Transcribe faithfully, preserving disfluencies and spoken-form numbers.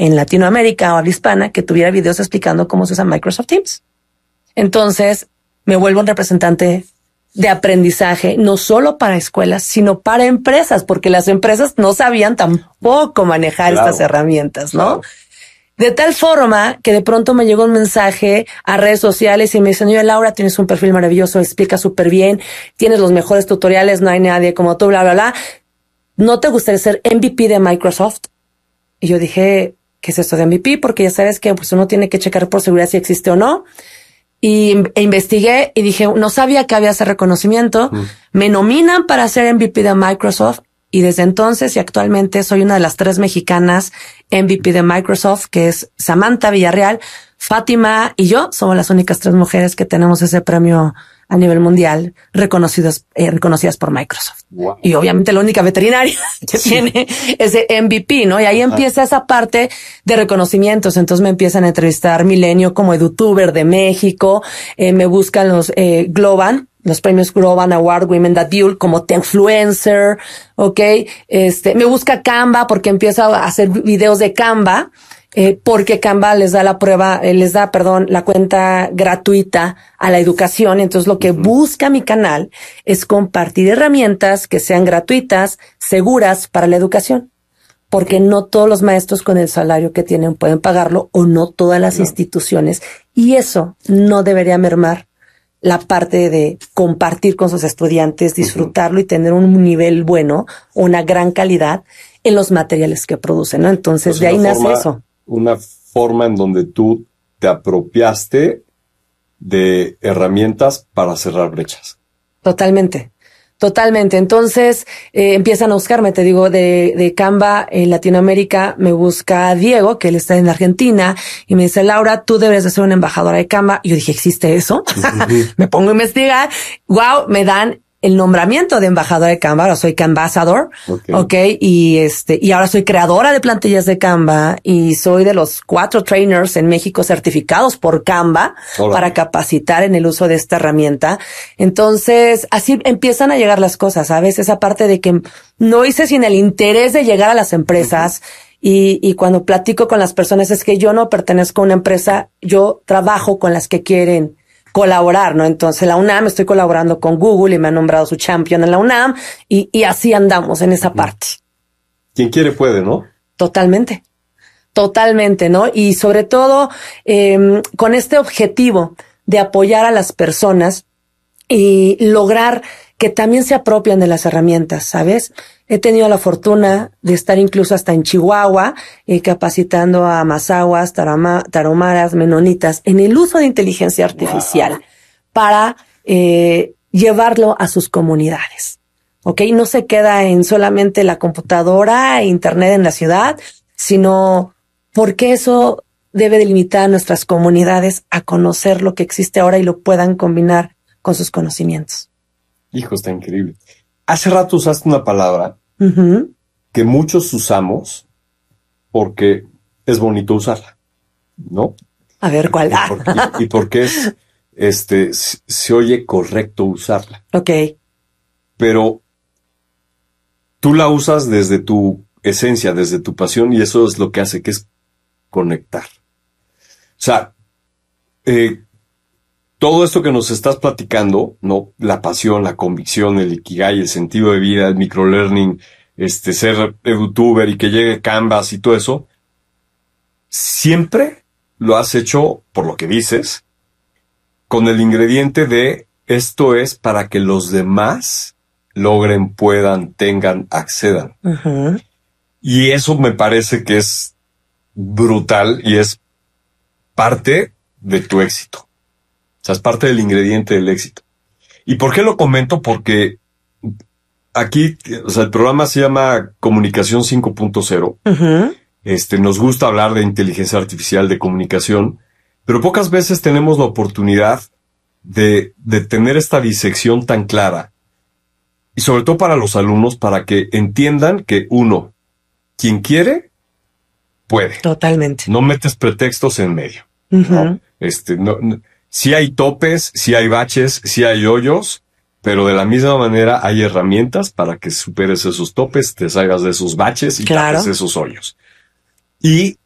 en Latinoamérica o habla hispana que tuviera videos explicando cómo se usa Microsoft Teams. Entonces me vuelvo un representante de aprendizaje, no solo para escuelas, sino para empresas, porque las empresas no sabían tampoco manejar claro. estas herramientas, ¿no? Claro. De tal forma que de pronto me llegó un mensaje a redes sociales y me dicen, oye, Laura, tienes un perfil maravilloso, explica súper bien, tienes los mejores tutoriales, no hay nadie como tú, bla, bla, bla. ¿No te gustaría ser M V P de Microsoft? Y yo dije, ¿qué es esto de M V P? Porque ya sabes que pues uno tiene que checar por seguridad si existe o no. Y e investigué y dije, no sabía que había ese reconocimiento. Mm. Me nominan para ser M V P de Microsoft. Y desde entonces y actualmente soy una de las tres mexicanas M V P de Microsoft, que es Samantha Villarreal, Fátima y yo. Somos las únicas tres mujeres que tenemos ese premio a nivel mundial, reconocidas, eh, reconocidas por Microsoft. Wow. Y obviamente la única veterinaria que sí. tiene ese M V P, ¿no? Y ahí Ajá. empieza esa parte de reconocimientos. Entonces me empiezan a entrevistar Milenio como EduTuber de México, eh, me buscan los eh, Globan, los premios Global Award Women That Build como Influencer, ¿ok? Este, me busca Canva porque empiezo a hacer videos de Canva, eh, porque Canva les da la prueba, eh, les da, perdón, la cuenta gratuita a la educación. Entonces lo que uh-huh. busca mi canal es compartir herramientas que sean gratuitas, seguras para la educación. Porque no todos los maestros con el salario que tienen pueden pagarlo, o no todas las no. instituciones. Y eso no debería mermar la parte de compartir con sus estudiantes, disfrutarlo y tener un nivel bueno, una gran calidad en los materiales que producen, ¿no? Entonces, pues de ahí nace forma, eso. Una forma en donde tú te apropiaste de herramientas para cerrar brechas. Totalmente. Totalmente. Entonces, eh, empiezan a buscarme, te digo, de, de Canva en Latinoamérica, me busca Diego, que él está en Argentina, y me dice, Laura, tú debes de ser una embajadora de Canva. Y yo dije, ¿existe eso? Uh-huh. Me pongo a investigar. Wow, me dan el nombramiento de embajadora de Canva. Ahora soy Canvasador. Okay. ok. Y este, y ahora soy creadora de plantillas de Canva y soy de los cuatro trainers en México certificados por Canva Hola. para capacitar en el uso de esta herramienta. Entonces, así empiezan a llegar las cosas, ¿sabes? Esa parte de que no hice sin el interés de llegar a las empresas. Uh-huh. Y, y cuando platico con las personas es que yo no pertenezco a una empresa, yo trabajo con las que quieren colaborar, ¿no? Entonces la UNAM, estoy colaborando con Google y me han nombrado su champion en la UNAM y, y así andamos en esa parte. Quien quiere puede, ¿no? Totalmente, totalmente, ¿no? Y sobre todo eh, con este objetivo de apoyar a las personas y lograr que también se apropien de las herramientas, ¿sabes? He tenido la fortuna de estar incluso hasta en Chihuahua, eh, capacitando a mazahuas, tarama, tarahumaras, menonitas en el uso de inteligencia artificial wow. para eh, llevarlo a sus comunidades. ¿Ok? No se queda en solamente la computadora e internet en la ciudad, sino porque eso debe delimitar a nuestras comunidades a conocer lo que existe ahora y lo puedan combinar con sus conocimientos. Hijo, está increíble. Hace rato usaste una palabra uh-huh. que muchos usamos porque es bonito usarla, ¿no? A ver, ¿cuál? Y, por, y, y porque es, este, se, se oye correcto usarla. Ok. Pero tú la usas desde tu esencia, desde tu pasión, y eso es lo que hace que es conectar. O sea, eh, todo esto que nos estás platicando, ¿no? La pasión, la convicción, el ikigai, el sentido de vida, el microlearning, este, ser edutuber y que llegue Canvas y todo eso, siempre lo has hecho, por lo que dices, con el ingrediente de esto es para que los demás logren, puedan, tengan, accedan. Uh-huh. Y eso me parece que es brutal y es parte de tu éxito. O sea, es parte del ingrediente del éxito. ¿Y por qué lo comento? Porque aquí, o sea, el programa se llama Comunicación cinco punto cero. Uh-huh. Este, nos gusta hablar de inteligencia artificial, de comunicación, pero pocas veces tenemos la oportunidad de, de tener esta disección tan clara. Y sobre todo para los alumnos, para que entiendan que uno, quien quiere, puede. Totalmente. No metes pretextos en medio. Uh-huh. ¿No? Este, no, no Sí hay topes, sí hay baches, sí hay hoyos, pero de la misma manera hay herramientas para que superes esos topes, te salgas de esos baches y claro. tapes esos hoyos. Y